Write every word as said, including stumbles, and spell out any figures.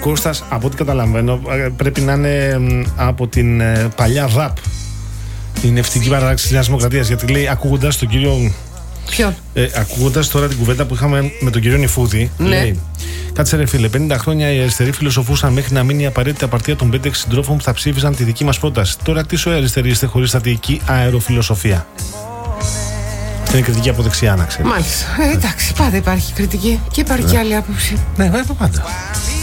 Κώστας, από ό,τι καταλαβαίνω, πρέπει να είναι από την παλιά ΡΑΠ, την ευτική παράταξη της Νέας Δημοκρατίας. Γιατί λέει, ακούγοντας τον κύριο. Ποιον? Ε, ακούγοντας τώρα την κουβέντα που είχαμε με τον κύριο Νιφούδη, ναι. λέει: κάτσε ρε φίλε, πενήντα χρόνια οι αριστεροί φιλοσοφούσαν μέχρι να μείνει η απαραίτητη απαρτία των πέντε έξι συντρόφων που θα ψήφισαν τη δική μας πρόταση. Τώρα τι σοϊ αριστεροί είστε χωρίς στρατηγική αεροφιλοσοφία? Αυτή είναι κριτική από δεξιά, να ξέρετε. Μάλιστα. Ε, εντάξει, πάντα υπάρχει κριτική και υπάρχει ναι. και άλλη άποψη. Ναι, βέβαια, πάντα.